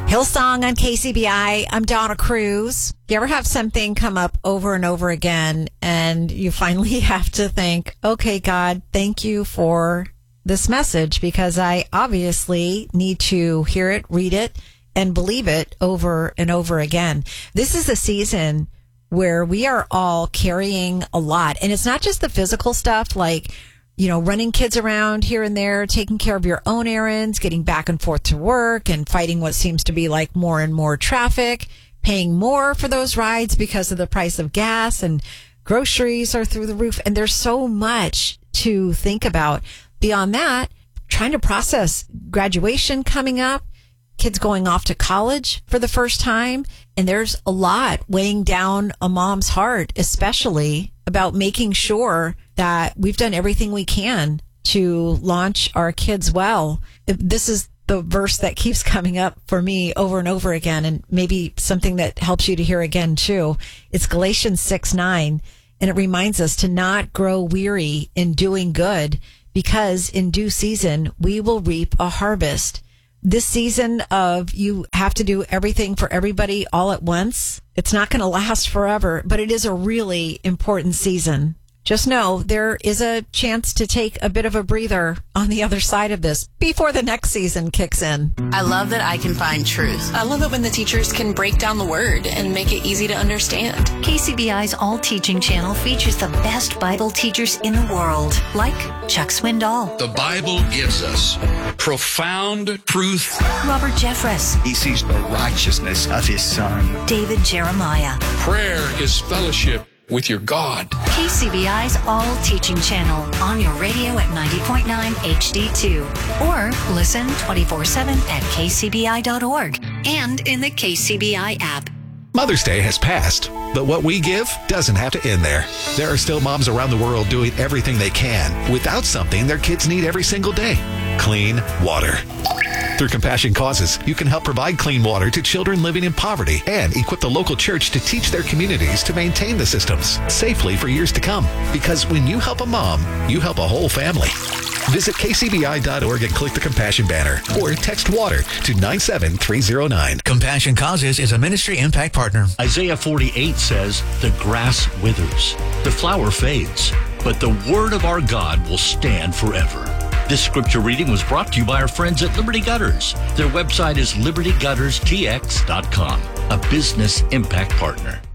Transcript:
Hillsong on KCBI. I'm Donna Cruz. You ever have something come up over and over again and you finally have to think, okay, God, thank you for this message because I obviously need to hear it, read it, and believe it over and over again. This is a season where we are all carrying a lot. And it's not just the physical stuff like, running kids around here and there, taking care of your own errands, getting back and forth to work and fighting what seems to be like more and more traffic, paying more for those rides because of the price of gas and groceries are through the roof. And there's so much to think about. Beyond that, trying to process graduation coming up, kids going off to college for the first time. And there's a lot weighing down a mom's heart, especially about making sure that we've done everything we can to launch our kids well. This is the verse that keeps coming up for me over and over again, and maybe something that helps you to hear again too. It's Galatians 6:9, and it reminds us to not grow weary in doing good, because in due season we will reap a harvest. This season of you have to do everything for everybody all at once, it's not going to last forever, but it is a really important season. Just know there is a chance to take a bit of a breather on the other side of this before the next season kicks in. I love that I can find truth. I love it when the teachers can break down the word and make it easy to understand. KCBI's All Teaching channel features the best Bible teachers in the world, like Chuck Swindoll. The Bible gives us profound truth. Robert Jeffress. He sees the righteousness of his Son. David Jeremiah. Prayer is fellowship with your God. KCBI's All Teaching channel on your radio at 90.9 HD2. Or listen 24/7 at kcbi.org and in the KCBI app. Mother's Day has passed, but what we give doesn't have to end there. There are still moms around the world doing everything they can without something their kids need every single day: clean water. Through Compassion Causes, you can help provide clean water to children living in poverty and equip the local church to teach their communities to maintain the systems safely for years to come. Because when you help a mom, you help a whole family. Visit kcbi.org and click the Compassion banner or text WATER to 97309. Compassion Causes is a ministry impact partner. Isaiah 48 says, "The grass withers, the flower fades, but the word of our God will stand forever." This scripture reading was brought to you by our friends at Liberty Gutters. Their website is libertygutterstx.com, a business impact partner.